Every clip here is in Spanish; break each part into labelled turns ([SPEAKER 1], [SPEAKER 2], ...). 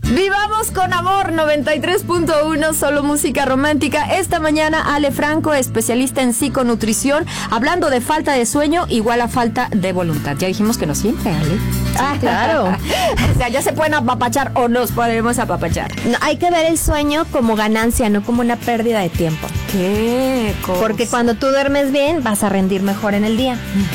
[SPEAKER 1] Vivamos con amor, 93.1, solo música romántica. Esta mañana Ale Franco, especialista en psiconutrición, hablando de falta de sueño igual a falta de voluntad. Ya dijimos que no siempre, Ale.
[SPEAKER 2] Ah, claro.
[SPEAKER 1] O sea, ya se pueden apapachar o nos podemos apapachar.
[SPEAKER 2] No, hay que ver el sueño como ganancia, no como una pérdida de tiempo.
[SPEAKER 1] ¿Qué cosa?
[SPEAKER 2] Porque cuando tú duermes bien, vas a rendir mejor en el día.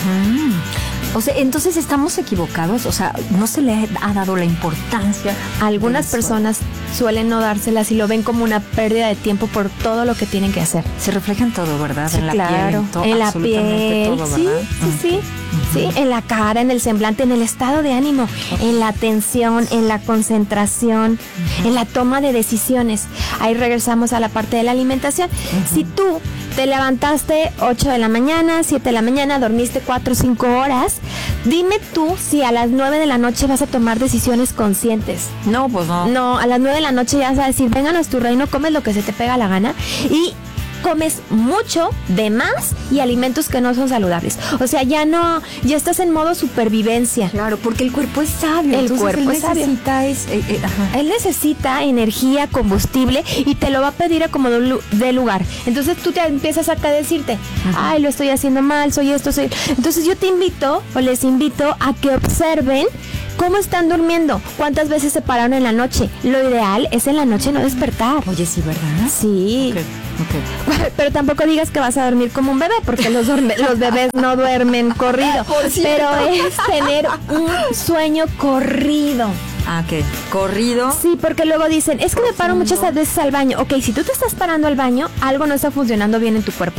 [SPEAKER 1] O sea, entonces estamos equivocados, o sea, no se le ha dado la importancia.
[SPEAKER 2] Algunas personas suelen no dárselas y lo ven como una pérdida de tiempo por todo lo que tienen que hacer.
[SPEAKER 1] Se refleja en todo, ¿verdad?
[SPEAKER 2] Sí,
[SPEAKER 1] en la
[SPEAKER 2] claro.
[SPEAKER 1] piel,
[SPEAKER 2] En la piel,
[SPEAKER 1] todo,
[SPEAKER 2] sí,
[SPEAKER 1] ¿verdad?
[SPEAKER 2] sí. Sí, en la cara, en el semblante, en el estado de ánimo, en la atención, en la concentración, en la toma de decisiones. Ahí regresamos a la parte de la alimentación. Si tú te levantaste 8 de la mañana, 7 de la mañana, dormiste 4 o 5 horas, dime tú si a las 9 de la noche vas a tomar decisiones conscientes.
[SPEAKER 1] No, pues no.
[SPEAKER 2] No, a las 9 de la noche ya vas a decir, vénganos tu reino, comes lo que se te pega la gana y comes mucho de más y alimentos que no son saludables. O sea, ya estás en modo supervivencia.
[SPEAKER 1] Claro, porque el cuerpo es sabio.
[SPEAKER 2] El cuerpo es sabio. Él necesita energía, combustible y te lo va a pedir a como de lugar. Entonces tú te empiezas acá a decirte, ay, lo estoy haciendo mal, soy esto, soy... Entonces yo te invito o les invito a que observen cómo están durmiendo, cuántas veces se pararon en la noche. Lo ideal es en la noche no despertar.
[SPEAKER 1] Oye, sí, ¿verdad?
[SPEAKER 2] Sí.
[SPEAKER 1] Okay.
[SPEAKER 2] Pero tampoco digas que vas a dormir como un bebé, porque los bebés no duermen corrido. Pero es tener un sueño corrido.
[SPEAKER 1] Ah, ¿qué? ¿Corrido?
[SPEAKER 2] Sí, porque luego dicen, es que me paro muchas veces al baño. Ok, si tú te estás parando al baño, algo no está funcionando bien en tu cuerpo.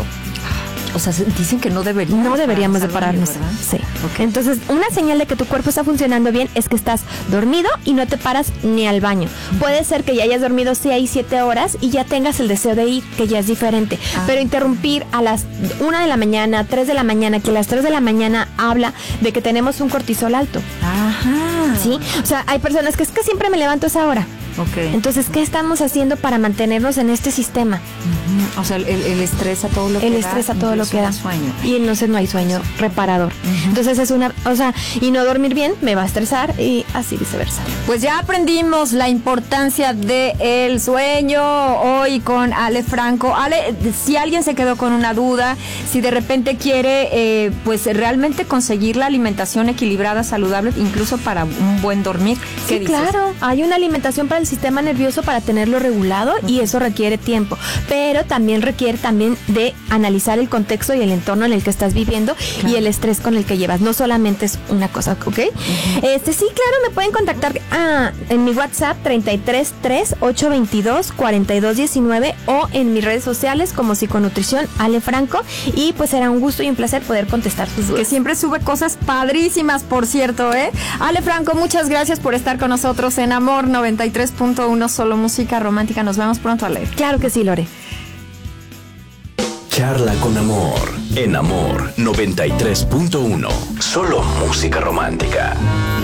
[SPEAKER 1] O sea, dicen que no deberíamos
[SPEAKER 2] de pararnos.
[SPEAKER 1] ¿verdad?
[SPEAKER 2] Sí. Okay. Entonces, una señal de que tu cuerpo está funcionando bien es que estás dormido y no te paras ni al baño. Puede ser que ya hayas dormido 6, 7 horas y ya tengas el deseo de ir, que ya es diferente. Pero interrumpir a las 1 de la mañana, 3 de la mañana, que a las 3 de la mañana habla de que tenemos un cortisol alto.
[SPEAKER 1] Ajá.
[SPEAKER 2] ¿Sí? O sea, hay personas que es que siempre me levanto a esa hora.
[SPEAKER 1] Okay.
[SPEAKER 2] Entonces, ¿qué estamos haciendo para mantenernos en este sistema?
[SPEAKER 1] O sea, el estrés a todo lo que da.
[SPEAKER 2] El estrés a todo lo que da.
[SPEAKER 1] Sueño.
[SPEAKER 2] Y entonces no hay sueño reparador. Entonces es y no dormir bien me va a estresar y así viceversa.
[SPEAKER 1] Pues ya aprendimos la importancia del sueño hoy con Ale Franco. Ale, si alguien se quedó con una duda, si de repente quiere pues realmente conseguir la alimentación equilibrada, saludable, incluso para un buen dormir, ¿qué dices?
[SPEAKER 2] Claro, hay una alimentación para el sistema nervioso para tenerlo regulado y eso requiere tiempo, pero también requiere de analizar el contexto y el entorno en el que estás viviendo y el estrés con el que llevas. No solamente es una cosa, ¿ok? Sí, claro, me pueden contactar en mi WhatsApp 33 3 822 4219 o en mis redes sociales como Psiconutrición Ale Franco y pues será un gusto y un placer poder contestar sus dudas.
[SPEAKER 1] Que siempre sube cosas padrísimas, por cierto, ¿eh? Ale Franco, muchas gracias por estar con nosotros en Amor 93.1, solo música romántica. Nos vemos pronto, Ale.
[SPEAKER 2] Claro que sí, Lore.
[SPEAKER 3] Charla con Amor, en Amor 93.1, solo música romántica.